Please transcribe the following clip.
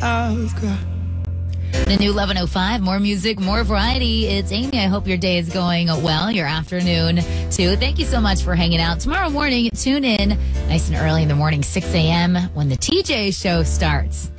I've got. The new 11:05, more music, more variety. It's Amy. I hope your day is going well, your afternoon too. Thank you so much for hanging out. Tomorrow morning, tune in nice and early in the morning, 6 a.m. when the TJ show starts.